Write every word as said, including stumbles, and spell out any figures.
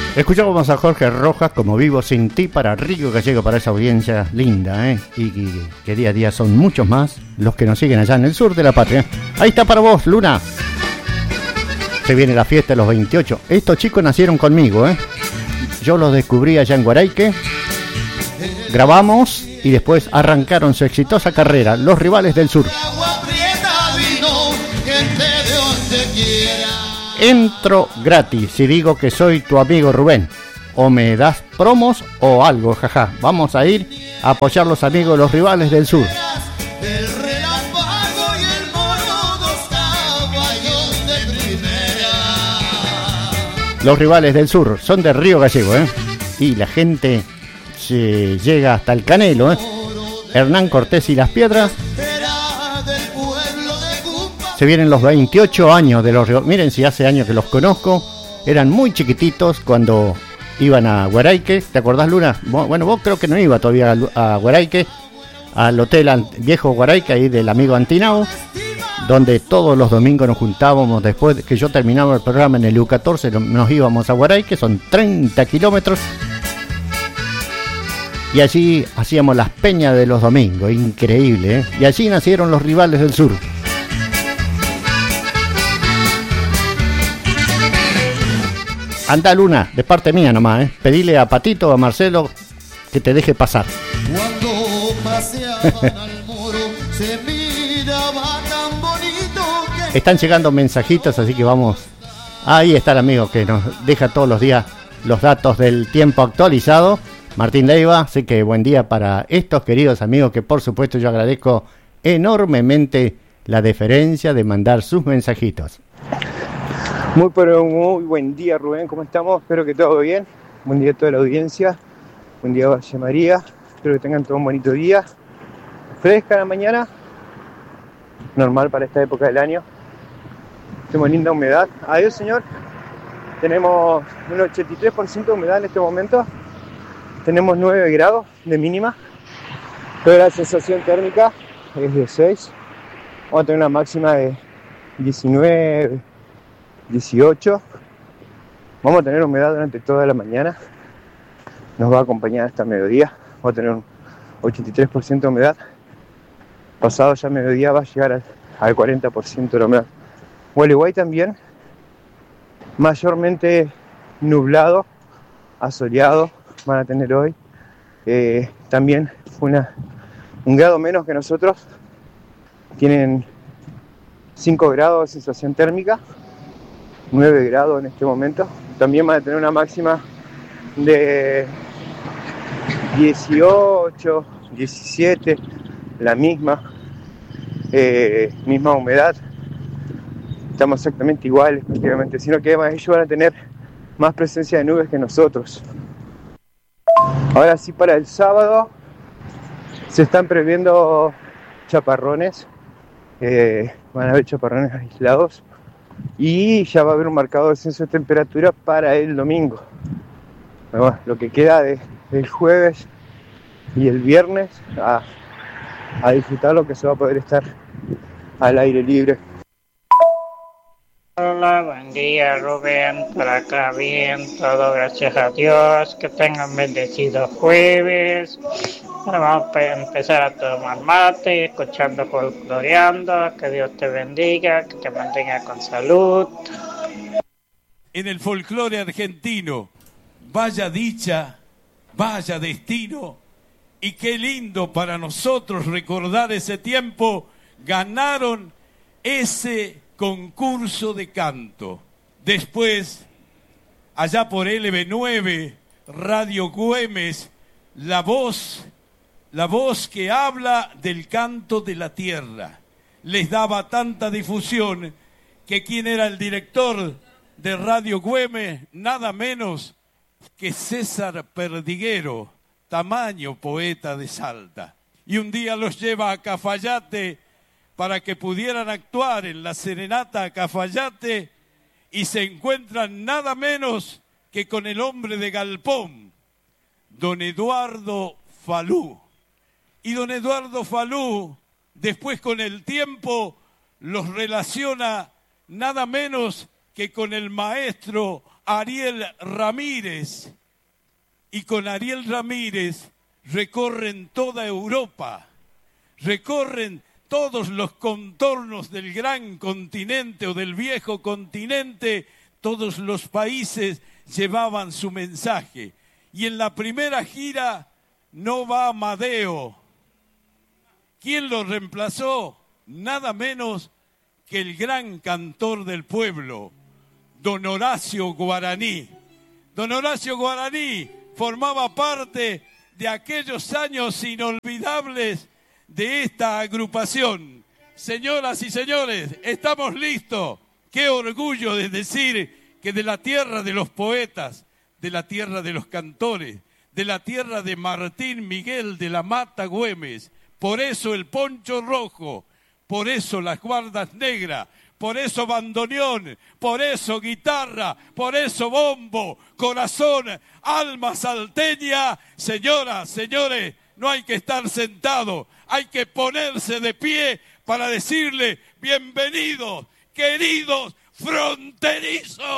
Escuchábamos a Jorge Rojas como Vivo Sin Ti para Río Gallego, para esa audiencia linda, ¿eh? Y, y que día a día son muchos más los que nos siguen allá en el sur de la patria. Ahí está para vos, Luna. Se viene la fiesta de los veintiocho. Estos chicos nacieron conmigo, ¿eh? Yo los descubrí allá en Guaraique. Grabamos y después arrancaron su exitosa carrera, Los Rivales del Sur. Entro gratis si digo que soy tu amigo Rubén. O me das promos o algo, jaja. Vamos a ir a apoyar los amigos de Los Rivales del Sur. Los Rivales del Sur son de Río Gallego, ¿eh? Y la gente se llega hasta el Canelo, ¿eh? Hernán Cortés y Las Piedras. Se vienen los veintiocho años de los Rivales. Miren si hace años que los conozco. Eran muy chiquititos cuando iban a Guaraique. ¿Te acordás, Luna? Bueno, vos creo que no iba todavía a Guaraique, al hotel viejo Guaraique, ahí del amigo Antinao, donde todos los domingos nos juntábamos. Después de que yo terminaba el programa en el U catorce, nos íbamos a Guaraique, son treinta kilómetros. Y allí hacíamos las peñas de los domingos, increíble, ¿eh? Y allí nacieron Los Rivales del Sur. Anda, Luna, de parte mía nomás, ¿eh? Pedile a Patito o a Marcelo que te deje pasar. Cuando paseaban al moro, se miraba tan bonito que... Están llegando mensajitos, así que vamos. Ahí está el amigo que nos deja todos los días los datos del tiempo actualizado, Martín Leiva. Así que buen día para estos queridos amigos que por supuesto yo agradezco enormemente la deferencia de mandar sus mensajitos. Muy pero muy buen día, Rubén, ¿cómo estamos? Espero que todo bien. Buen día a toda la audiencia. Buen día, Valle María. Espero que tengan todo un bonito día. Fresca la mañana. Normal para esta época del año. Tenemos linda humedad. Adiós, señor. Tenemos un ochenta y tres por ciento de humedad en este momento. Tenemos nueve grados de mínima. Pero la sensación térmica es de seis. Vamos a tener una máxima de diecinueve, dieciocho. Vamos a tener humedad durante toda la mañana. Nos va a acompañar hasta mediodía. Vamos a tener un ochenta y tres por ciento de humedad. Pasado ya mediodía va a llegar al, al cuarenta por ciento de la humedad. Gualeguay también, mayormente nublado, asoleado van a tener hoy. Eh, también una, un grado menos que nosotros. Tienen cinco grados de sensación térmica, nueve grados en este momento. También van a tener una máxima de dieciocho, diecisiete, la misma, eh, misma humedad. Estamos exactamente iguales prácticamente, sino que además ellos van a tener más presencia de nubes que nosotros. Ahora sí, para el sábado se están previendo chaparrones, eh, van a haber chaparrones aislados y ya va a haber un marcado descenso de temperatura para el domingo. Bueno, lo que queda de, del jueves y el viernes a, a disfrutar lo que se va a poder estar al aire libre. Hola, buen día, Rubén. Por acá bien, todo gracias a Dios. Que tengan bendecido jueves. Bueno, vamos a empezar a tomar mate, escuchando folcloreando. Que Dios te bendiga, que te mantenga con salud. En el folclore argentino, vaya dicha, vaya destino, y qué lindo para nosotros recordar ese tiempo. Ganaron ese concurso de canto. Después, allá por L B nueve, Radio Güemes, la voz, la voz que habla del canto de la tierra, les daba tanta difusión que quien era el director de Radio Güemes, nada menos que César Perdiguero, tamaño poeta de Salta. Y un día los lleva a Cafayate para que pudieran actuar en la serenata a Cafayate, y se encuentran nada menos que con el hombre de Galpón, don Eduardo Falú. Y don Eduardo Falú, después con el tiempo, los relaciona nada menos que con el maestro Ariel Ramírez, y con Ariel Ramírez recorren toda Europa, recorren todos los contornos del gran continente o del viejo continente. Todos los países llevaban su mensaje. Y en la primera gira no va Amadeo. ¿Quién lo reemplazó? Nada menos que el gran cantor del pueblo, don Horacio Guaraní. Don Horacio Guaraní formaba parte de aquellos años inolvidables de esta agrupación. Señoras y señores, estamos listos. Qué orgullo de decir que de la tierra de los poetas, de la tierra de los cantores, de la tierra de Martín Miguel de la Mata Güemes, por eso el poncho rojo, por eso las guardas negras, por eso bandoneón, por eso guitarra, por eso bombo, corazón, alma salteña. Señoras, señores, no hay que estar sentado, hay que ponerse de pie para decirle bienvenidos, queridos fronterizos.